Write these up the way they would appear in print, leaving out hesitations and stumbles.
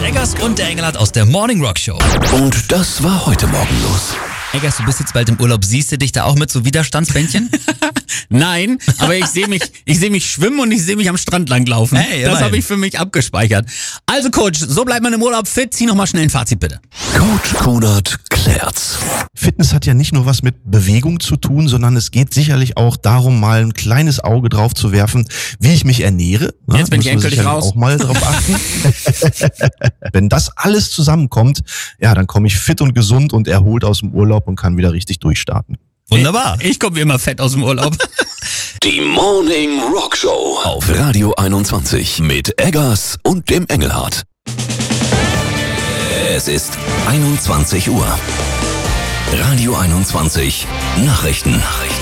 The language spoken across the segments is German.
Eggers und der Engelhardt aus der Morning Rock Show. Und das war heute Morgen los. Eggers, du bist jetzt bald im Urlaub. Siehst du dich da auch mit so Widerstandsbändchen? Nein, aber ich sehe mich schwimmen und ich sehe mich am Strand langlaufen. Hey, das immerhin. habe ich für mich abgespeichert. Also Coach, so bleibt man im Urlaub fit. Zieh nochmal schnell ein Fazit bitte. Coach Kunert klärt's. Fitness hat ja nicht nur was mit Bewegung zu tun, sondern es geht sicherlich auch darum, mal ein kleines Auge drauf zu werfen, wie ich mich ernähre. Jetzt bin ich endgültig raus. Auch mal drauf achten. Wenn das alles zusammenkommt, ja, dann komme ich fit und gesund und erholt aus dem Urlaub und kann wieder richtig durchstarten. Wunderbar. Ich komme wie immer fett aus dem Urlaub. Die Morning Rock Show auf Radio 21 mit Eggers und dem Engelhardt. Es ist 21 Uhr. Radio 21 Nachrichten.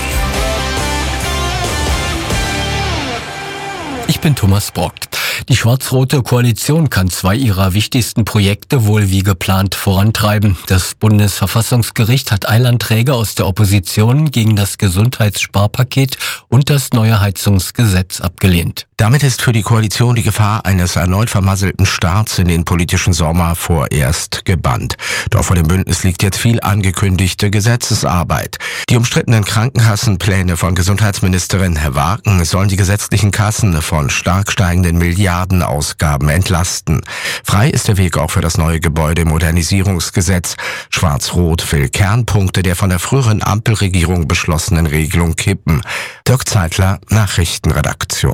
Ich bin Thomas Brock. Die schwarz-rote Koalition kann 2 ihrer wichtigsten Projekte wohl wie geplant vorantreiben. Das Bundesverfassungsgericht hat Eilanträge aus der Opposition gegen das Gesundheitssparpaket und das neue Heizungsgesetz abgelehnt. Damit ist für die Koalition die Gefahr eines erneut vermasselten Starts in den politischen Sommer vorerst gebannt. Doch vor dem Bündnis liegt jetzt viel angekündigte Gesetzesarbeit. Die umstrittenen Krankenkassenpläne von Gesundheitsministerin Wagen sollen die gesetzlichen Kassen von stark steigenden Milliardenausgaben entlasten. Frei ist der Weg auch für das neue Gebäudemodernisierungsgesetz. Schwarz-Rot will Kernpunkte der von der früheren Ampelregierung beschlossenen Regelung kippen. Dirk Zeitler, Nachrichtenredaktion.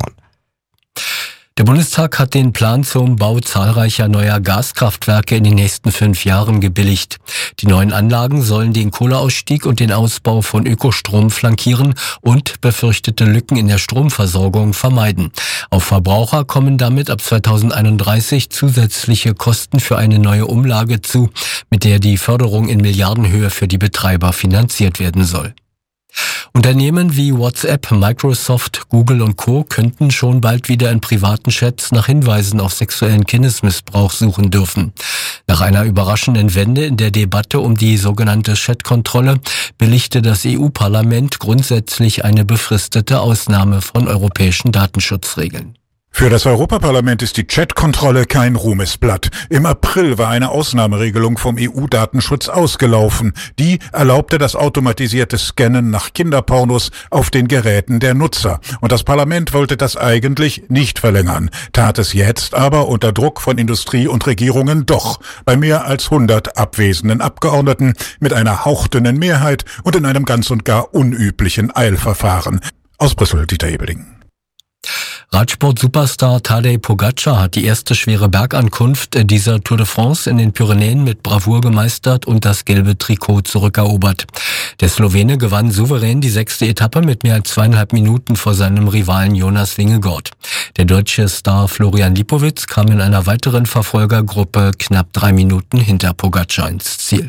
Der Bundestag hat den Plan zum Bau zahlreicher neuer Gaskraftwerke in den nächsten 5 Jahren gebilligt. Die neuen Anlagen sollen den Kohleausstieg und den Ausbau von Ökostrom flankieren und befürchtete Lücken in der Stromversorgung vermeiden. Auf Verbraucher kommen damit ab 2031 zusätzliche Kosten für eine neue Umlage zu, mit der die Förderung in Milliardenhöhe für die Betreiber finanziert werden soll. Unternehmen wie WhatsApp, Microsoft, Google und Co. könnten schon bald wieder in privaten Chats nach Hinweisen auf sexuellen Kindesmissbrauch suchen dürfen. Nach einer überraschenden Wende in der Debatte um die sogenannte Chatkontrolle billigte das EU-Parlament grundsätzlich eine befristete Ausnahme von europäischen Datenschutzregeln. Für das Europaparlament ist die Chat-Kontrolle kein Ruhmesblatt. Im April war eine Ausnahmeregelung vom EU-Datenschutz ausgelaufen. Die erlaubte das automatisierte Scannen nach Kinderpornos auf den Geräten der Nutzer. Und das Parlament wollte das eigentlich nicht verlängern, tat es jetzt aber unter Druck von Industrie und Regierungen doch, bei mehr als 100 abwesenden Abgeordneten mit einer hauchdünnen Mehrheit und in einem ganz und gar unüblichen Eilverfahren. Aus Brüssel, Dieter Ebeling. Radsport-Superstar Tadej Pogačar hat die erste schwere Bergankunft dieser Tour de France in den Pyrenäen mit Bravour gemeistert und das gelbe Trikot zurückerobert. Der Slowene gewann souverän die 6. Etappe mit mehr als 2,5 Minuten vor seinem Rivalen Jonas Vingegaard. Der deutsche Star Florian Lipowitz kam in einer weiteren Verfolgergruppe knapp 3 Minuten hinter Pogačar ins Ziel.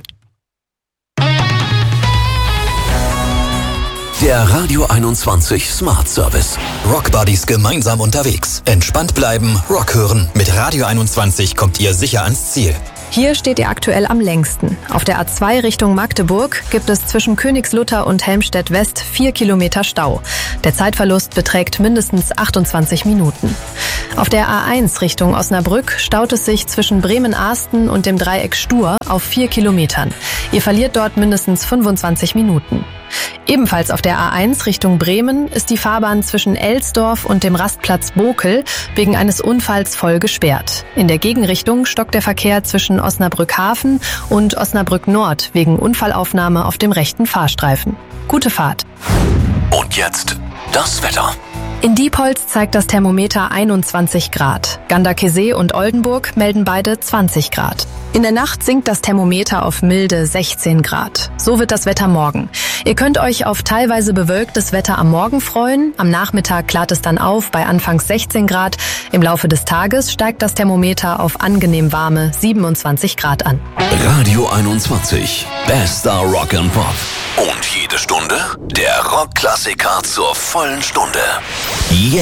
Der Radio 21 Smart Service. Rock Buddies gemeinsam unterwegs. Entspannt bleiben, Rock hören. Mit Radio 21 kommt ihr sicher ans Ziel. Hier steht ihr aktuell am längsten. Auf der A2 Richtung Magdeburg gibt es zwischen Königslutter und Helmstedt West 4 Kilometer Stau. Der Zeitverlust beträgt mindestens 28 Minuten. Auf der A1 Richtung Osnabrück staut es sich zwischen Bremen-Ahsten und dem Dreieck Stur auf 4 Kilometern. Ihr verliert dort mindestens 25 Minuten. Ebenfalls auf der A1 Richtung Bremen ist die Fahrbahn zwischen Elsdorf und dem Rastplatz Bokel wegen eines Unfalls voll gesperrt. In der Gegenrichtung stockt der Verkehr zwischen Osnabrück-Hafen und Osnabrück-Nord wegen Unfallaufnahme auf dem rechten Fahrstreifen. Gute Fahrt. Und jetzt das Wetter. In Diepholz zeigt das Thermometer 21 Grad. Ganderkesee und Oldenburg melden beide 20 Grad. In der Nacht sinkt das Thermometer auf milde 16 Grad. So wird das Wetter morgen. Ihr könnt euch auf teilweise bewölktes Wetter am Morgen freuen. Am Nachmittag klart es dann auf bei anfangs 16 Grad. Im Laufe des Tages steigt das Thermometer auf angenehm warme 27 Grad an. Radio 21. Bester Rock and Pop. Und jede Stunde der Rockklassiker zur vollen Stunde. Jetzt